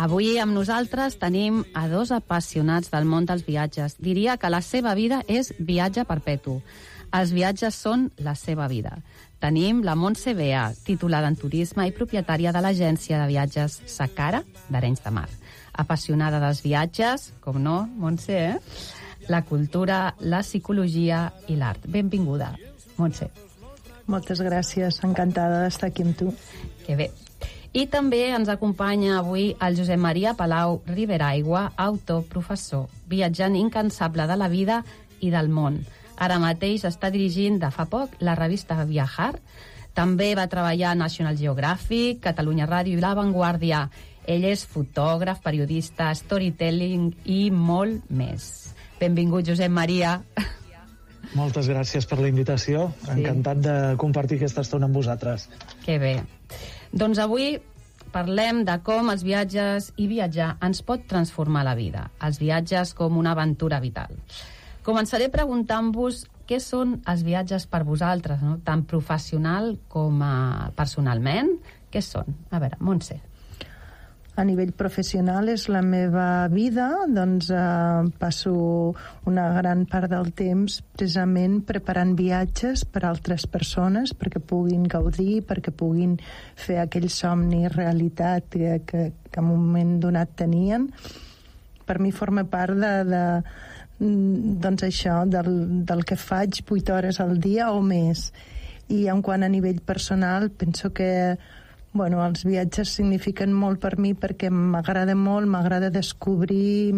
Avui amb nosaltres tenim a dos apassionats del món dels viatges. Diria que la seva vida és viatge perpetu. Els viatges són la seva vida. Tenim la Montse Bea, titulada en turisme i propietària de l'agència de viatges Sacara d'Arenys de Mar. Apassionada dels viatges, com no, Montse, la cultura, la psicologia i l'art. Benvinguda, Montse. Moltes gràcies, encantada d'estar aquí amb tu. Que bé. I també ens acompanya avui el Josep Maria Palau Riberaigua, autor, professor, viatjant incansable de la vida i del món. Ara mateix està dirigint de fa poc la revista Viajar. També va treballar a National Geographic, Catalunya Ràdio i La Vanguardia. Ell és fotògraf, periodista, storytelling i molt més. Benvingut, Josep Maria. Moltes gràcies per la invitació. Sí. Encantat de compartir aquesta estona amb vosaltres. Que bé. Doncs avui parlem de com els viatges i viatjar ens pot transformar la vida. Els viatges com una aventura vital. Començaré preguntant-vos què són els viatges per vosaltres, no? Tant professional com personalment. Què són? A veure, Montse. A nivell professional és la meva vida, doncs passo una gran part del temps precisament preparant viatges per a altres persones perquè puguin gaudir, perquè puguin fer aquell somni realitat que en un moment donat tenien. Per mi forma part doncs això, del que faig 8 hores al dia o més. I en quant a nivell personal, penso que els viatges signifiquen molt per mi perquè m'agrada molt, m'agrada descobrir.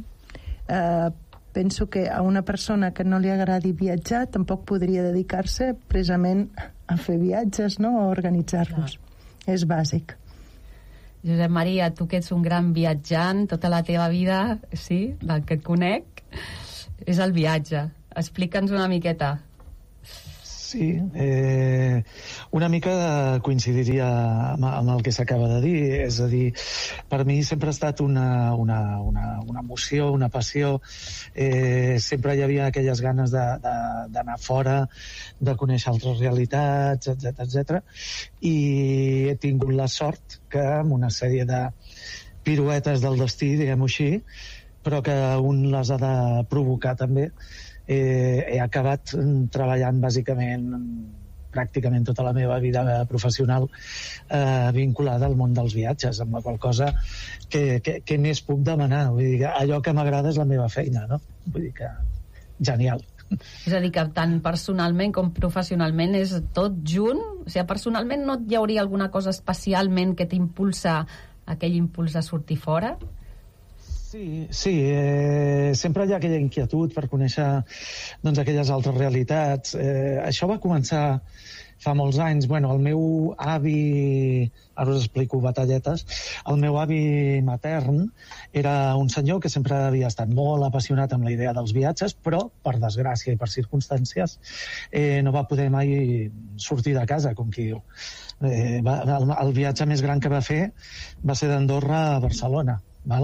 Penso que a una persona que no li agradi viatjar tampoc podria dedicar-se precisament a fer viatges, no? A organitzar-los. És bàsic. Josep Maria, tu que ets un gran viatjant, tota la teva vida, sí, del que et conec, és el viatge. Explica'ns una miqueta. Sí, una mica coincidiria amb el que s'acaba de dir. És a dir, per mi sempre ha estat una emoció, una passió. Sempre hi havia aquelles ganes d'anar fora, de conèixer altres realitats, etc. I he tingut la sort que amb una sèrie de piruetes del destí, diguem-ho així, però que un les ha de provocar també, he acabat treballant bàsicament pràcticament tota la meva vida professional vinculada al món dels viatges, amb la qual cosa que més puc demanar. Vull dir que allò que m'agrada és la meva feina, no? Vull dir que genial. És a dir, que tant personalment com professionalment és tot junt? O sigui, personalment no hi hauria alguna cosa especialment que t'impulsa, aquell impuls a sortir fora? Sí, sempre hi ha aquella inquietud per conèixer aquelles altres realitats. Això va començar fa molts anys. El meu avi, ara us explico batalletes, el meu avi matern era un senyor que sempre havia estat molt apassionat amb la idea dels viatges, però, per desgràcia i per circumstàncies, no va poder mai sortir de casa, com qui diu. El viatge més gran que va fer va ser d'Andorra a Barcelona.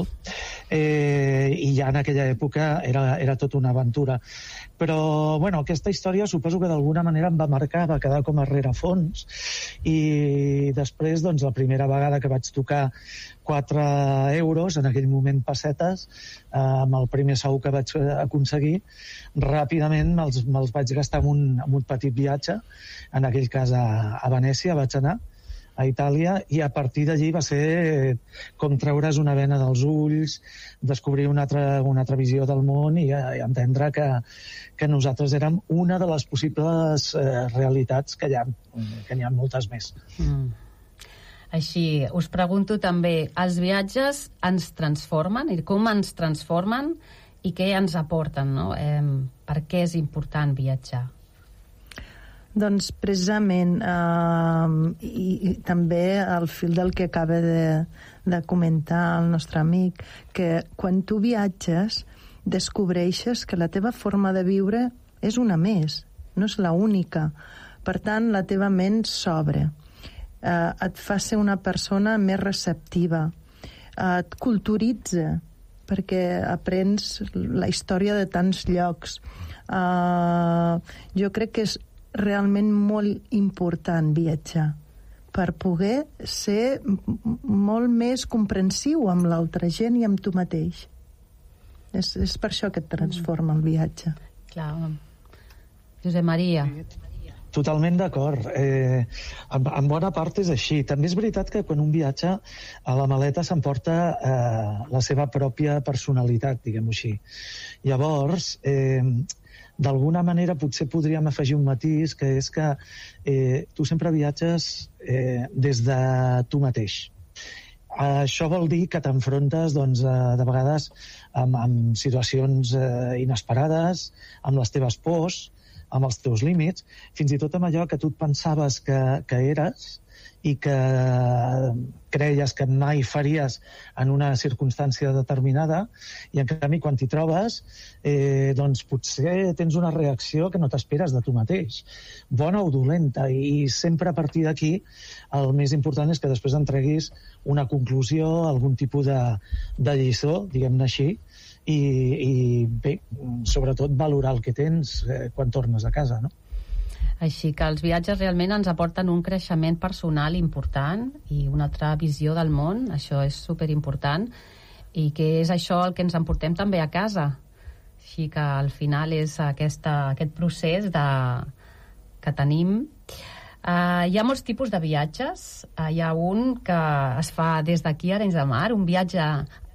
I ja en aquella època era tot una aventura, però aquesta història suposo que d'alguna manera em va marcar, va quedar com a rerefons, i després la primera vegada que vaig tocar 4 euros, en aquell moment pessetes, amb el primer sou que vaig aconseguir, ràpidament me'ls vaig gastar en un petit viatge, en aquell cas a Venècia vaig anar, a Itàlia, i a partir d'allí va ser com treure's una vena dels ulls, descobrir una altra visió del món i entendre que nosaltres érem una de les possibles realitats que n'hi ha moltes més. Així, us pregunto també, els viatges ens transformen? I com ens transformen i què ens aporten, no? Per què és important viatjar? Doncs precisament, i també al fil del que acaba de comentar el nostre amic, que quan tu viatges descobreixes que la teva forma de viure és una més, no és l'única. Per tant, la teva ment s'obre, et fa ser una persona més receptiva, et culturitza, perquè aprens la història de tants llocs. Jo crec que és realment molt important viatjar, per poder ser molt més comprensiu amb l'altra gent i amb tu mateix. És per això que et transforma el viatge. Clar. Josep Maria. Totalment d'acord. En bona part és així. També és veritat que quan un viatja a la maleta s'emporta la seva pròpia personalitat, diguem-ho així. Llavors, d'alguna manera potser podríem afegir un matís, que és que tu sempre viatges des de tu mateix. Això vol dir que t'enfrontes, doncs, de vegades amb situacions inesperades, amb les teves pors, amb els teus límits, fins i tot amb allò que tu et pensaves que eres i que creies que mai faries en una circumstància determinada, i en canvi quan t'hi trobes doncs potser tens una reacció que no t'esperes de tu mateix, bona o dolenta, i sempre a partir d'aquí el més important és que després en treguis una conclusió, algun tipus de lliçó, diguem-ne així, i bé, sobretot valorar el que tens quan tornes a casa, no? Així que els viatges realment ens aporten un creixement personal important i una altra visió del món, això és superimportant, i que és això el que ens emportem també a casa. Així que al final és aquest procés que tenim. Hi ha molts tipus de viatges. Hi ha un que es fa des d'aquí a Arenys de Mar, un viatge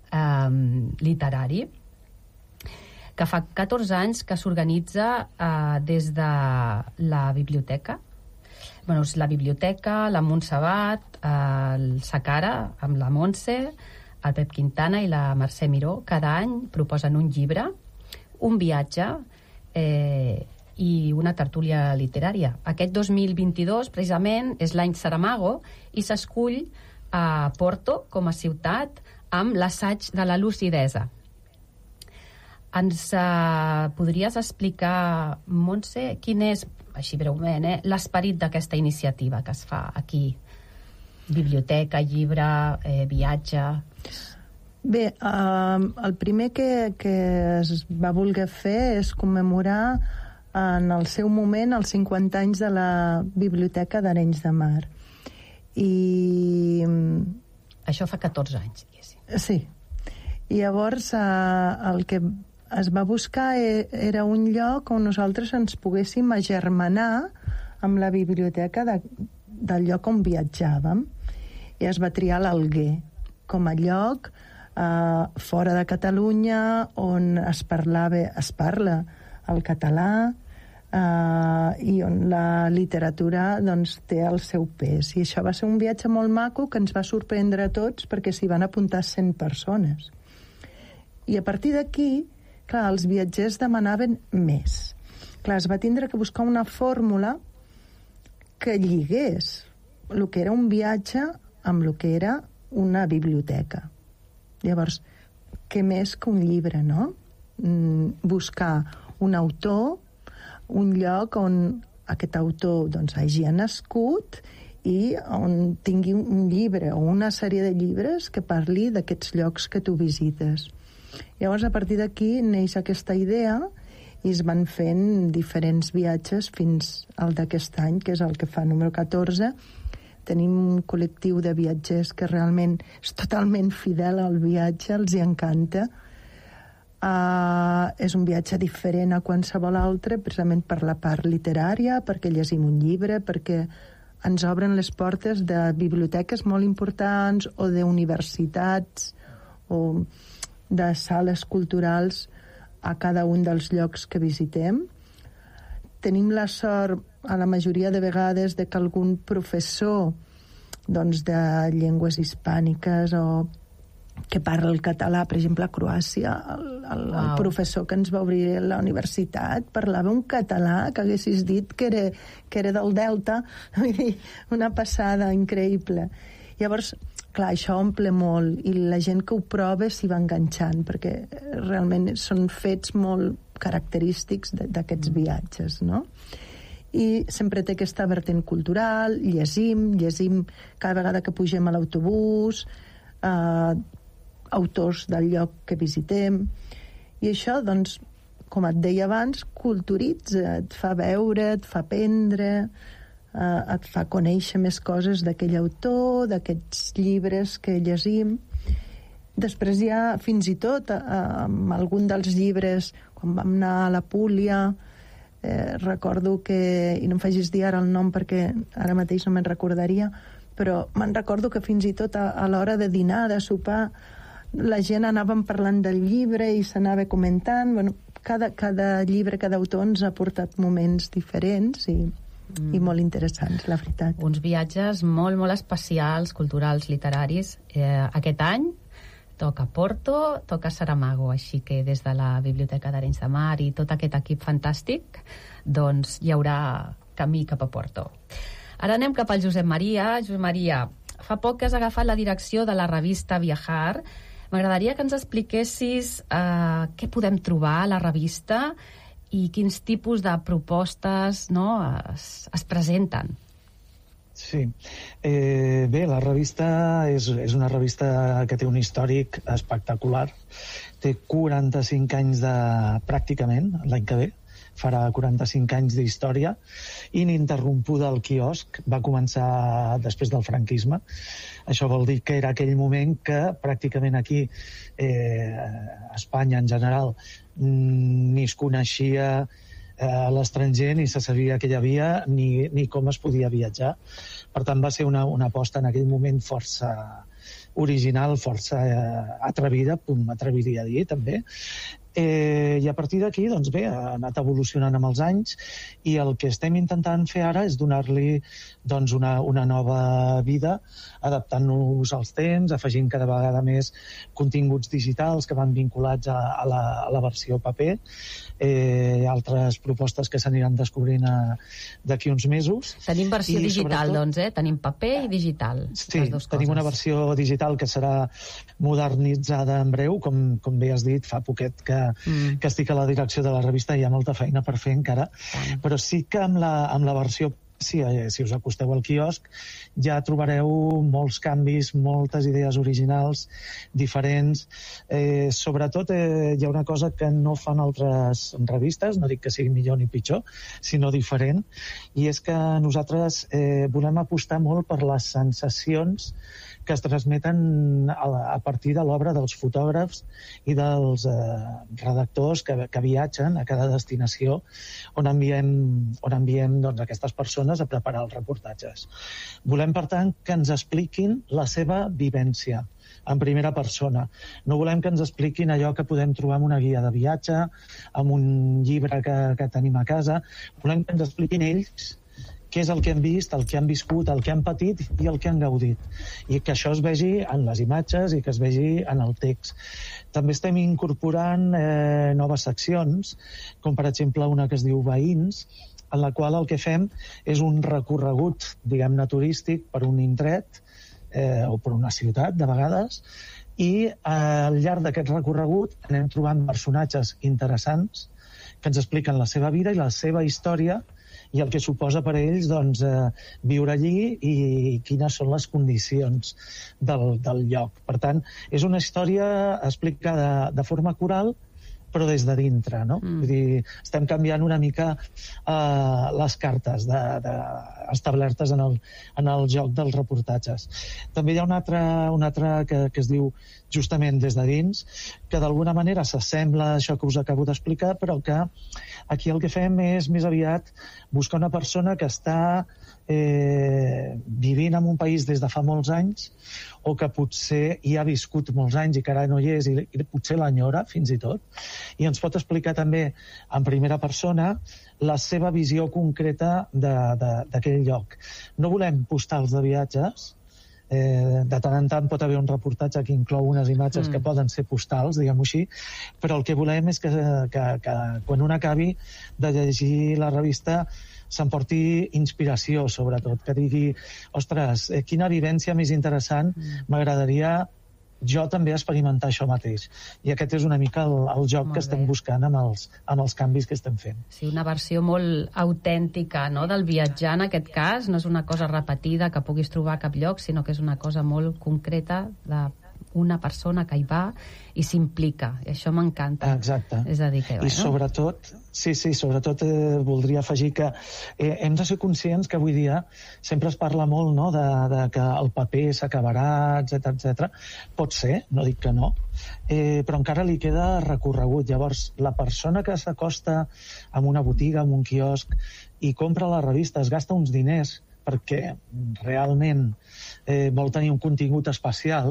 literari, que fa 14 anys que s'organitza des de la biblioteca. Bueno, és la biblioteca, la Montserrat, el Sacara, amb la Montse, el Pep Quintana i la Mercè Miró. Cada any proposen un llibre, un viatge i una tertúlia literària. Aquest 2022, precisament, és l'any Saramago i s'escull a Porto com a ciutat amb l'assaig de la lucidesa. Ens podries explicar, Montse, quin és, així breument, l'esperit d'aquesta iniciativa que es fa aquí? Biblioteca, llibre, viatge... Bé, el primer que es va voler fer és commemorar en el seu moment els 50 anys de la Biblioteca d'Arenys de Mar. I... Això fa 14 anys, diguéssim. Sí. I llavors el que es va buscar era un lloc on nosaltres ens poguéssim agermanar amb la biblioteca del lloc on viatjàvem, i es va triar l'Alguer com a lloc fora de Catalunya on es parla el català i on la literatura doncs, té el seu pes. I això va ser un viatge molt maco que ens va sorprendre a tots perquè s'hi van apuntar 100 persones. I a partir d'aquí, clar, els viatgers demanaven més. Clar, es va tindre que buscar una fórmula que lligués el que era un viatge amb el que era una biblioteca. Llavors, què més que un llibre, no? Buscar un autor, un lloc on aquest autor doncs, hagi nascut i on tingui un llibre o una sèrie de llibres que parli d'aquests llocs que tu visites. Llavors, a partir d'aquí neix aquesta idea i es van fent diferents viatges fins al d'aquest any, que és el que fa número 14. Tenim un col·lectiu de viatgers que realment és totalment fidel al viatge, els hi encanta. És un viatge diferent a qualsevol altre, precisament per la part literària, perquè llegim un llibre, perquè ens obren les portes de biblioteques molt importants o d'universitats o de sales culturals a cada un dels llocs que visitem. Tenim la sort, a la majoria de vegades, de que algun professor doncs, de llengües hispàniques o que parla el català, per exemple, a Croàcia, el professor que ens va obrir la universitat parlava un català que haguessis dit que era del Delta. Una passada increïble. Llavors, clar, això omple molt i la gent que ho prova s'hi va enganxant perquè realment són fets molt característics d'aquests viatges, no? I sempre té aquesta vertent cultural, llegim cada vegada que pugem a l'autobús, autors del lloc que visitem, i això, doncs, com et deia abans, culturitza, et fa veure, et fa aprendre, et fa conèixer més coses d'aquell autor, d'aquests llibres que llegim. Després hi ha, fins i tot, amb algun dels llibres, quan vam anar a la Púlia, recordo que, i no em facis dir ara el nom perquè ara mateix no me'n recordaria, però me'n recordo que fins i tot a l'hora de dinar, de sopar, la gent anàvem parlant del llibre i s'anava comentant. Bueno, cada llibre, cada autor ens ha portat moments diferents i molt interessants, la veritat. Uns viatges molt, molt especials, culturals, literaris. Aquest any toca Porto, toca Saramago, així que des de la Biblioteca d'Arenys de Mar i tot aquest equip fantàstic, doncs hi haurà camí cap a Porto. Ara anem cap al Josep Maria. Josep Maria, fa poc que has agafat la direcció de la revista Viajar. M'agradaria que ens expliquessis què podem trobar a la revista i quins tipus de propostes es presenten. Sí. Bé, la revista és una revista que té un històric espectacular. Té 45 anys pràcticament, l'any que ve, farà 45 anys d'història, ininterrompuda al quiosc. Va començar després del franquisme. Això vol dir que era aquell moment que pràcticament aquí, a Espanya en general, ni es coneixia a l'estranger, ni se sabia que hi havia, ni com es podia viatjar. Per tant, va ser una aposta en aquell moment força original, força atrevida, m'atreviria a dir, també. I a partir d'aquí, doncs bé, ha anat evolucionant amb els anys i el que estem intentant fer ara és donar-li doncs, una nova vida, adaptant-nos als temps, afegint cada vegada més continguts digitals que van vinculats a la versió paper, altres propostes que s'aniran descobrint d'aquí uns mesos. Tenim versió digital, doncs, Tenim paper i digital. Sí, tenim una versió digital que serà modernitzada en breu, com bé has dit, fa poquet que estic a la direcció de la revista i hi ha molta feina per fer encara, però sí que amb la versió, si us acosteu al quiosc, ja trobareu molts canvis, moltes idees originals, diferents. Sobretot hi ha una cosa que no fan altres revistes, no dic que sigui millor ni pitjor, sinó diferent, i és que nosaltres volem apostar molt per les sensacions que es transmeten a partir de l'obra dels fotògrafs i dels redactors que viatgen a cada destinació on enviem doncs, aquestes persones a preparar els reportatges. Volem, per tant, que ens expliquin la seva vivència en primera persona. No volem que ens expliquin allò que podem trobar en una guia de viatge, en un llibre que tenim a casa. Volem que ens expliquin ells què és el que han vist, el que han viscut, el que han patit i el que han gaudit. I que això es vegi en les imatges i que es vegi en el text. També estem incorporant noves seccions, com per exemple una que es diu Veïns, en la qual el que fem és un recorregut, diguem-ne, turístic per un indret o per una ciutat, de vegades, i al llarg d'aquest recorregut anem trobant personatges interessants que ens expliquen la seva vida i la seva història i el que suposa per a ells doncs, viure allí i quines són les condicions del lloc. Per tant, és una història explicada de forma coral, però des de dintre, no? Vull dir, estem canviant una mica les cartes establertes en el joc dels reportatges. També hi ha una altra que es diu justament des de dins, que d'alguna manera s'assembla a això que us acabo d'explicar, però que aquí el que fem és més aviat buscar una persona que està vivint en un país des de fa molts anys o que potser hi ha viscut molts anys i que ara no hi és i potser l'enyora fins i tot, i ens pot explicar també en primera persona la seva visió concreta d'aquell lloc. No volem postals de viatges, de tant en tant pot haver un reportatge que inclou unes imatges que poden ser postals, diguem-ho així, però el que volem és que quan un acabi de llegir la revista s'emporti inspiració, sobretot, que digui, ostres, quina vivència més interessant, m'agradaria jo també experimentar això mateix. I aquest és una mica el joc que estem buscant amb els canvis que estem fent. Sí, una versió molt autèntica, no?, del viatjar, en aquest cas. No és una cosa repetida que puguis trobar a cap lloc, sinó que és una cosa molt concreta una persona que hi va i s'implica, i això m'encanta. Exacte. És a dir, que, I sobretot, sobretot voldria afegir que hem de ser conscients que avui dia sempre es parla molt, no?, de que el paper s'acabarà, etc. Pot ser, no dic que no, però encara li queda recorregut. Llavors, la persona que s'acosta a una botiga, a un quiosc, i compra la revista, es gasta uns diners perquè realment vol tenir un contingut especial,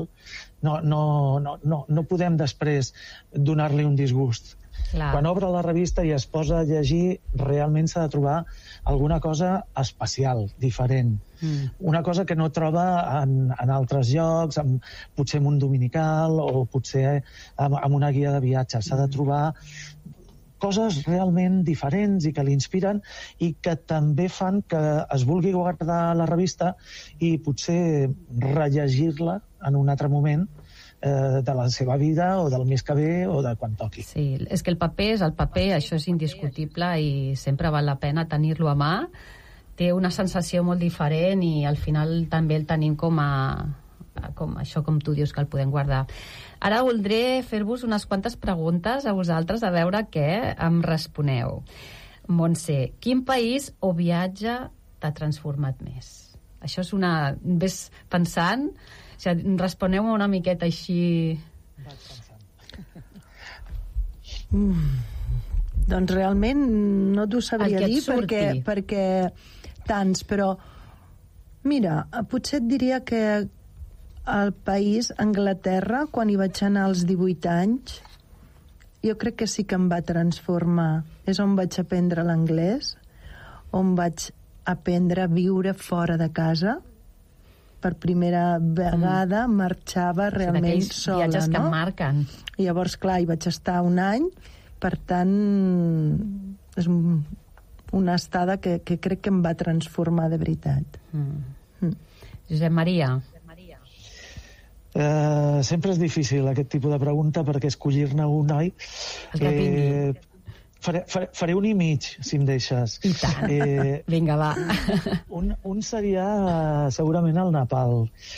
no podem després donar-li un disgust. Clar. Quan obre la revista i es posa a llegir, realment s'ha de trobar alguna cosa especial, diferent. Una cosa que no troba en altres llocs, potser en un dominical o potser en una guia de viatge. S'ha de trobar coses realment diferents i que l'inspiren i que també fan que es vulgui guardar la revista i potser rellegir-la en un altre moment de la seva vida o del mes que ve o de quan toqui. Sí, és que el paper és el paper, això és indiscutible i sempre val la pena tenir-lo a mà. Té una sensació molt diferent i al final també el tenim com això, com tu dius, que el podem guardar. Ara voldré fer-vos unes quantes preguntes a vosaltres a veure què em responeu. Montse, quin país o viatge t'ha transformat més? Això és una... Ves pensant... O sigui, responeu-me una miqueta així... Doncs realment no t'ho sabria dir perquè tants, però mira, potser et diria que al país, Anglaterra, quan hi vaig anar als 18 anys, jo crec que sí que em va transformar. És on vaig aprendre l'anglès, on vaig aprendre a viure fora de casa. Per primera vegada marxava realment sola. Viatges que em marquen. I llavors, clar, hi vaig estar un any, per tant, és una estada que crec que em va transformar de veritat. Josep Maria. Sempre és difícil aquest tipus de pregunta perquè escollir-ne un, oi? Faré un i mig, si em deixes. I tant. Vinga, va. Un seria segurament el Nepal.